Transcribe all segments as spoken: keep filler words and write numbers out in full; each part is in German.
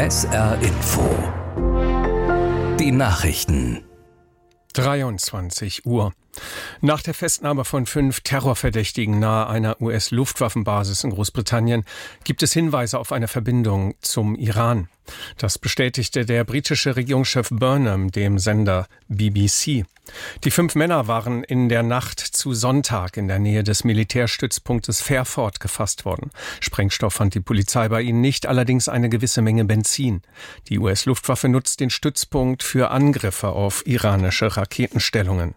S R Info. Die Nachrichten. dreiundzwanzig Uhr. Nach der Festnahme von fünf Terrorverdächtigen nahe einer U S-Luftwaffenbasis in Großbritannien gibt es Hinweise auf eine Verbindung zum Iran. Das bestätigte der britische Regierungschef Burnham dem Sender B B C. Die fünf Männer waren in der Nacht zu Sonntag in der Nähe des Militärstützpunktes Fairford gefasst worden. Sprengstoff fand die Polizei bei ihnen nicht, allerdings eine gewisse Menge Benzin. Die U S-Luftwaffe nutzt den Stützpunkt für Angriffe auf iranische Raketenstellungen.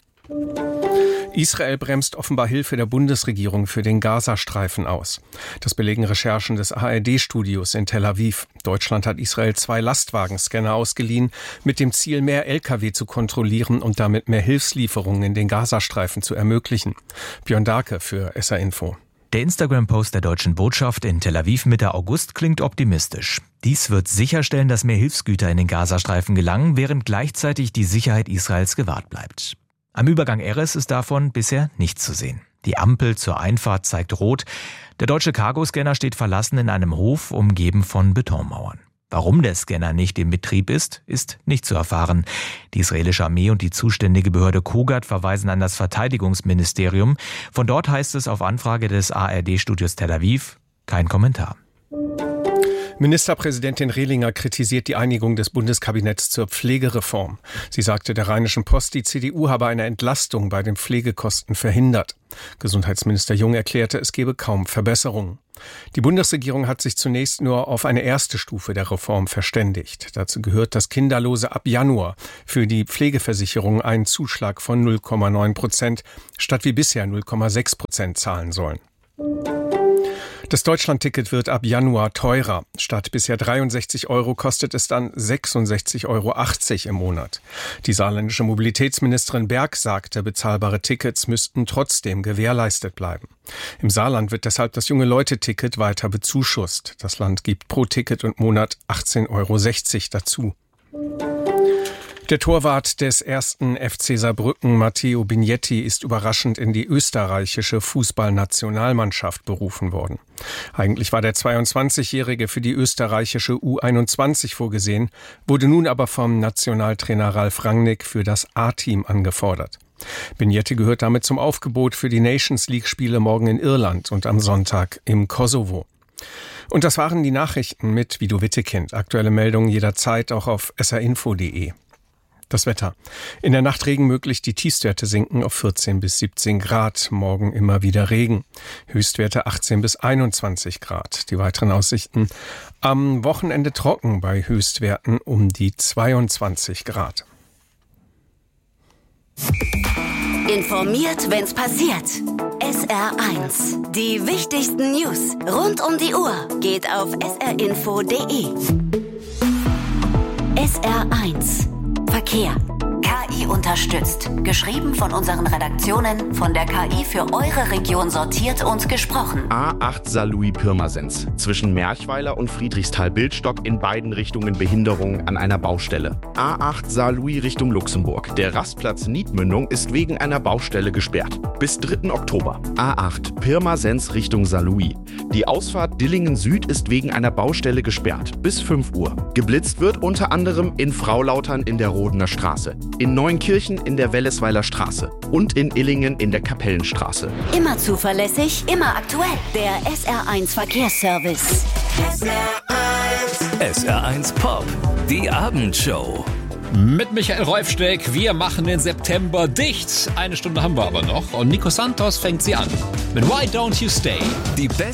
Israel bremst offenbar Hilfe der Bundesregierung für den Gazastreifen aus. Das belegen Recherchen des A R D-Studios in Tel Aviv. Deutschland hat Israel zwei Lastwagenscanner ausgeliehen, mit dem Ziel, mehr L K W zu kontrollieren und damit mehr Hilfslieferungen in den Gazastreifen zu ermöglichen. Björn Darke für S R Info. Der Instagram-Post der deutschen Botschaft in Tel Aviv Mitte August klingt optimistisch. Dies wird sicherstellen, dass mehr Hilfsgüter in den Gazastreifen gelangen, während gleichzeitig die Sicherheit Israels gewahrt bleibt. Am Übergang Erez ist davon bisher nichts zu sehen. Die Ampel zur Einfahrt zeigt rot. Der deutsche Cargoscanner steht verlassen in einem Hof, umgeben von Betonmauern. Warum der Scanner nicht in Betrieb ist, ist nicht zu erfahren. Die israelische Armee und die zuständige Behörde Kogat verweisen an das Verteidigungsministerium. Von dort heißt es auf Anfrage des A R D-Studios Tel Aviv kein Kommentar. Ministerpräsidentin Rehlinger kritisiert die Einigung des Bundeskabinetts zur Pflegereform. Sie sagte der Rheinischen Post, die C D U habe eine Entlastung bei den Pflegekosten verhindert. Gesundheitsminister Jung erklärte, es gebe kaum Verbesserungen. Die Bundesregierung hat sich zunächst nur auf eine erste Stufe der Reform verständigt. Dazu gehört, dass Kinderlose ab Januar für die Pflegeversicherung einen Zuschlag von null Komma neun Prozent statt wie bisher null Komma sechs Prozent zahlen sollen. Das Deutschlandticket wird ab Januar teurer. Statt bisher dreiundsechzig Euro kostet es dann sechsundsechzig Euro achtzig im Monat. Die saarländische Mobilitätsministerin Berg sagte, bezahlbare Tickets müssten trotzdem gewährleistet bleiben. Im Saarland wird deshalb das Junge-Leute-Ticket weiter bezuschusst. Das Land gibt pro Ticket und Monat achtzehn Euro sechzig dazu. Der Torwart des ersten F C Saarbrücken, Matteo Bignetti, ist überraschend in die österreichische Fußballnationalmannschaft berufen worden. Eigentlich war der zweiundzwanzigjährige für die österreichische U einundzwanzig vorgesehen, wurde nun aber vom Nationaltrainer Ralf Rangnick für das A-Team angefordert. Bignetti gehört damit zum Aufgebot für die Nations League-Spiele morgen in Irland und am Sonntag im Kosovo. Und das waren die Nachrichten mit Vido Wittekind. Aktuelle Meldungen jederzeit auch auf s r info punkt d e. Das Wetter. In der Nacht Regen möglich, die Tiefstwerte sinken auf vierzehn bis siebzehn Grad. Morgen immer wieder Regen. Höchstwerte achtzehn bis einundzwanzig Grad. Die weiteren Aussichten. Am Wochenende trocken bei Höchstwerten um die zweiundzwanzig Grad. Informiert, wenn's passiert. S R eins. Die wichtigsten News rund um die Uhr geht auf s r info punkt d e. S R eins. Verkehr. K I unterstützt. Geschrieben von unseren Redaktionen, von der K I für eure Region sortiert und gesprochen. A acht Saarlouis-Pirmasens. Zwischen Merchweiler und Friedrichsthal-Bildstock in beiden Richtungen Behinderung an einer Baustelle. A acht Saarlouis Richtung Luxemburg. Der Rastplatz Niedmündung ist wegen einer Baustelle gesperrt. Bis dritten Oktober. A acht Pirmasens Richtung Saarlouis. Die Ausfahrt Dillingen Süd ist wegen einer Baustelle gesperrt. Bis fünf Uhr. Geblitzt wird unter anderem in Fraulautern in der Rodener Straße, in Neunkirchen in der Wellesweiler Straße und in Illingen in der Kapellenstraße. Immer zuverlässig, immer aktuell. Der S R eins Verkehrsservice. S R eins. S R eins Pop. Die Abendshow. Mit Michael Reufsteck. Wir machen den September dicht. Eine Stunde haben wir aber noch. Und Nico Santos fängt sie an. Mit Why Don't You Stay? Die besten